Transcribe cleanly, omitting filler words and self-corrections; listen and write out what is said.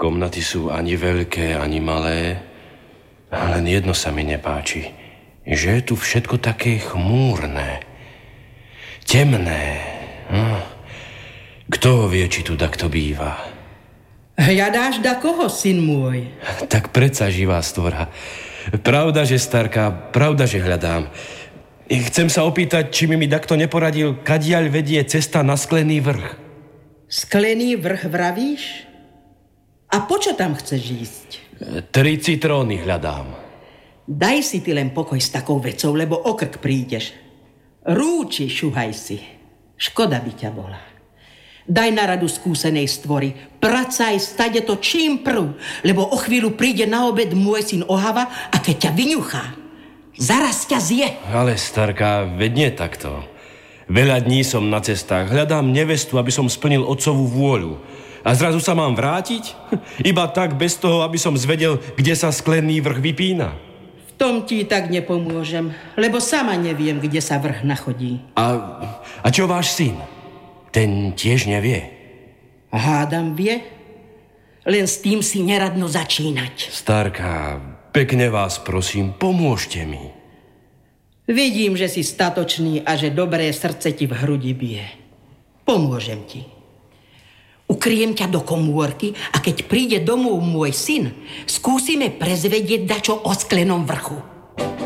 Komnaty sú ani veľké, ani malé. A len jedno sa mi nepáči. Že je tu všetko také chmúrne. Temné. Kto vie, či tu takto býva? Hľadáš da koho, syn môj? Tak predsa živá stvora. Pravda, že starka, pravda, že hľadám. Chcem sa opýtať, či mi takto neporadil, kadiaľ vedie cesta na Sklený vrch. Sklený vrch vravíš? A počo tam chceš ísť? 3 citróny hľadám. Daj si ty len pokoj s takou vecou, lebo o krk prídeš. Rúči, šuhaj si. Škoda by ťa bola. Daj na radu skúsenej stvory. Pracaj stade to čím prv, lebo o chvíľu príde na obed môj syn Ohava a keď ťa vyňuchá, zaraz ťa zje. Ale starka, veď nie takto. Veľa dní som na cestách. Hľadám nevestu, aby som splnil otcovú vôľu. A zrazu sa mám vrátiť? Iba tak, bez toho, aby som zvedel, kde sa Sklený vrch vypína. V tom ti tak nepomôžem, lebo sama neviem, kde sa vrch nachodí. A čo váš syn? Ten tiež nevie. Hádam vie, len s tým si neradno začínať. Starka, pekne vás prosím, pomôžte mi. Vidím, že si statočný a že dobré srdce ti v hrudi bije. Pomôžem ti. Ukriem ťa do komórky a keď príde domov môj syn, skúsime prezvedieť dačo o Sklenom vrchu.